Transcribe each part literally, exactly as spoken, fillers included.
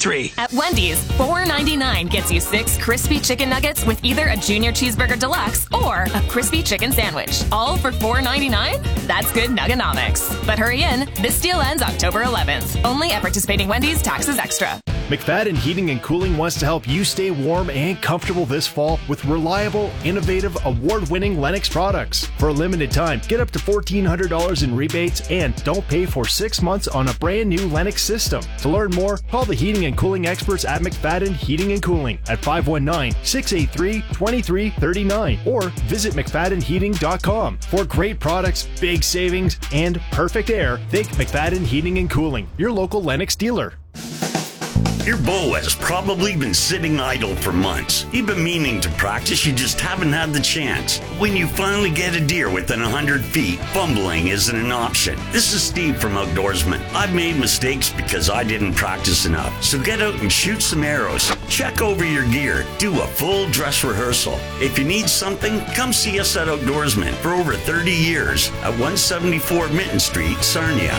three. At Wendy's, four ninety-nine gets you six crispy chicken nuggets with either a Junior Cheeseburger Deluxe or a crispy chicken sandwich. All for four ninety-nine? That's good nuggenomics. But hurry in. This deal ends October eleventh. Only at participating Wendy's. Taxes extra. McFadden Heating and Cooling wants to help you stay warm and comfortable this fall with reliable, innovative, award-winning Lennox products. For a limited time, get up to fourteen hundred dollars in rebates and don't pay for six months on a brand new Lennox system. To learn more, call the heating and cooling experts at McFadden Heating and Cooling at five one nine, six eight three, two three three nine or visit McFadden Heating dot com. For great products, big savings, and perfect air, think McFadden Heating and Cooling, your local Lennox dealer. Your bow has probably been sitting idle for months. You've been meaning to practice, you just haven't had the chance. When you finally get a deer within one hundred feet, fumbling isn't an option. This is Steve from Outdoorsman. I've made mistakes because I didn't practice enough. So get out and shoot some arrows. Check over your gear. Do a full dress rehearsal. If you need something, come see us at Outdoorsman for over thirty years at one seventy-four Minton Street, Sarnia.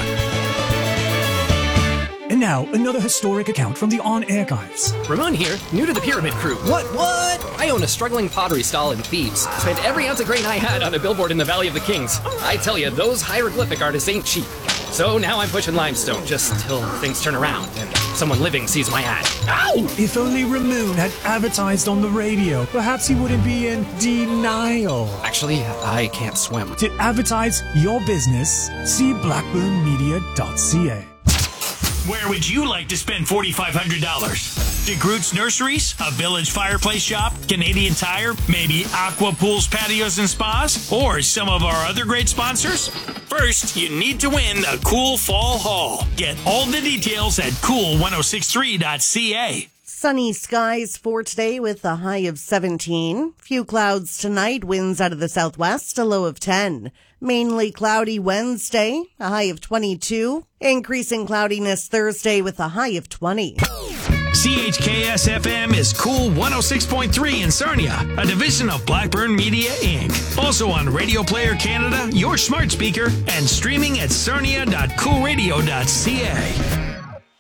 And now, another historic account from the On Archives. Ramon here, new to the Pyramid Crew. What, what? I own a struggling pottery stall in Thebes. Spent every ounce of grain I had on a billboard in the Valley of the Kings. I tell you, those hieroglyphic artists ain't cheap. So now I'm pushing limestone, just till things turn around and someone living sees my ad. Ow! If only Ramon had advertised on the radio, perhaps he wouldn't be in denial. Actually, I can't swim. To advertise your business, see blackburn media dot c a. Where would you like to spend forty-five hundred dollars? DeGroote's Nurseries, a Village Fireplace Shop, Canadian Tire, maybe Aqua Pools, Patios, and Spas, or some of our other great sponsors? First, you need to win a cool fall haul. Get all the details at cool ten sixty-three dot c a. Sunny skies for today with a high of seventeen. Few clouds tonight, winds out of the southwest, a low of ten. Mainly cloudy Wednesday, a high of twenty-two. Increasing cloudiness Thursday with a high of twenty. C H K S F M is Cool one oh six point three in Sarnia, a division of Blackburn Media, Incorporated. Also on Radio Player Canada, your smart speaker, and streaming at sarnia dot cool radio dot c a.